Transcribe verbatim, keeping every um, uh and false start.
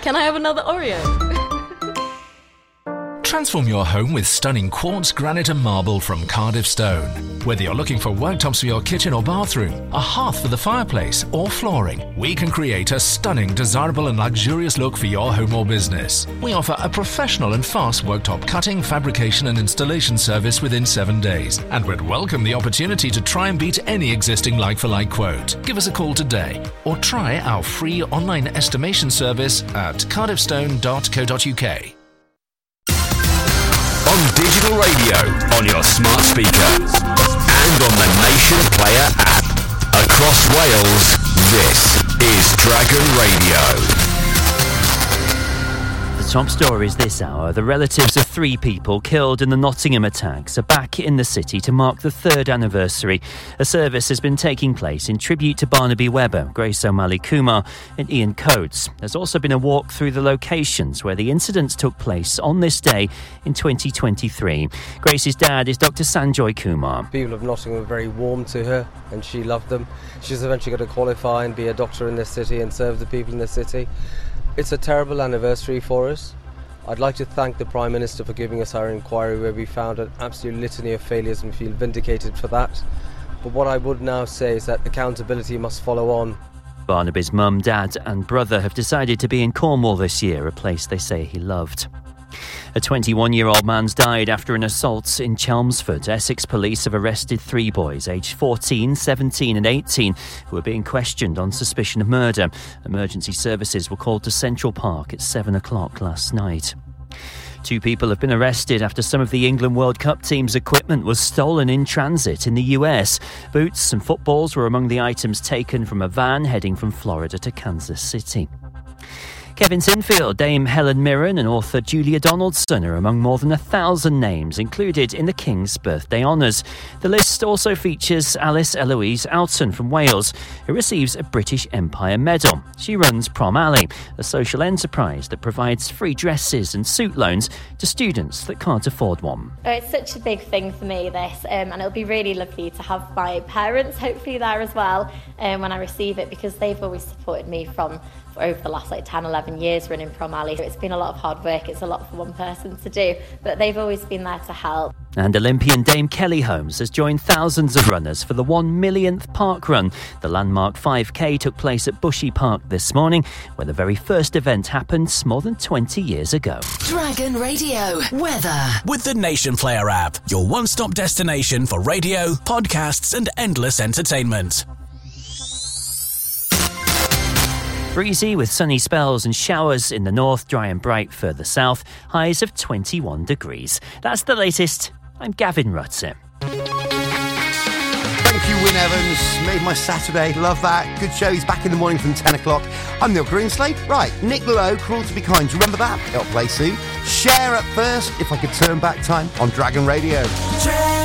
Can I have another Oreo? Transform your home with stunning quartz, granite and marble from Cardiff Stone. Whether you're looking for worktops for your kitchen or bathroom, a hearth for the fireplace or flooring, we can create a stunning, desirable and luxurious look for your home or business. We offer a professional and fast worktop cutting, fabrication and installation service within seven days and would welcome the opportunity to try and beat any existing like-for-like quote. Give us a call today or try our free online estimation service at cardiff stone dot co dot uk. On digital radio, on your smart speaker, and on the Nation Player app. Across Wales, this is Dragon Radio. The top stories this hour. The relatives of three people killed in the Nottingham attacks are back in the city to mark the third anniversary. A service has been taking place in tribute to Barnaby Webber, Grace O'Malley Kumar and Ian Coates. There's also been a walk through the locations where the incidents took place on this day in twenty twenty-three. Grace's dad is Doctor Sanjoy Kumar. People of Nottingham were very warm to her and she loved them. She's eventually going to qualify and be a doctor in this city and serve the people in this city. It's a terrible anniversary for us. I'd like to thank the Prime Minister for giving us our inquiry where we found an absolute litany of failures and feel vindicated for that. But what I would now say is that accountability must follow on. Barnaby's mum, dad and brother have decided to be in Cornwall this year, a place they say he loved. A twenty-one-year-old man's died after an assault in Chelmsford. Essex police have arrested three boys, aged fourteen, seventeen and eighteen, who are being questioned on suspicion of murder. Emergency services were called to Central Park at seven o'clock last night. Two people have been arrested after some of the England World Cup team's equipment was stolen in transit in the U S. Boots and footballs were among the items taken from a van heading from Florida to Kansas City. Kevin Sinfield, Dame Helen Mirren and author Julia Donaldson are among more than a thousand names included in the King's birthday honours. The list also features Alice Eloise Alton from Wales, who receives a British Empire Medal. She runs Prom Alley, a social enterprise that provides free dresses and suit loans to students that can't afford one. Oh, it's such a big thing for me, this, um, and it'll be really lovely to have my parents hopefully there as well um, when I receive it, because they've always supported me from over the last like ten, eleven years running Prom Alley. It's been a lot of hard work, it's a lot for one person to do, but they've always been there to help. And Olympian Dame Kelly Holmes has joined thousands of runners for the one millionth park run. The landmark five K took place at Bushy Park this morning, where the very first event happened more than twenty years ago. Dragon Radio weather. With the Nation Player app, your one-stop destination for radio, podcasts and endless entertainment. Breezy with sunny spells and showers in the north, dry and bright further south, highs of twenty-one degrees. That's the latest. I'm Gavin Rutter. Thank you, Wyn Evans. Made my Saturday. Love that. Good show. He's back in the morning from ten o'clock. I'm Neil Greenslade. Right, Nick Lowe, Cruel to Be Kind. Do you remember that? It'll play soon. Share at first, If I Could Turn Back Time on Dragon Radio.